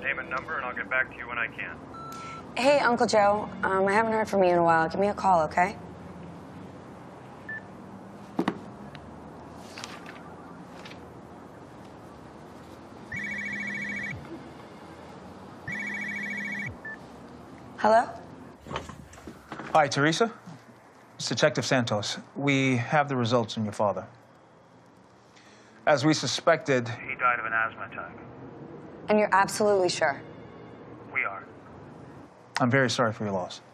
name and number, and I'll get back to you when I can. Hey, Uncle Joe. I haven't heard from you in a while. Give me a call, okay? Hello? Hi, Teresa. It's Detective Santos. We have the results on your father. As we suspected, He died of an asthma attack. And you're absolutely sure? We are. I'm very sorry for your loss.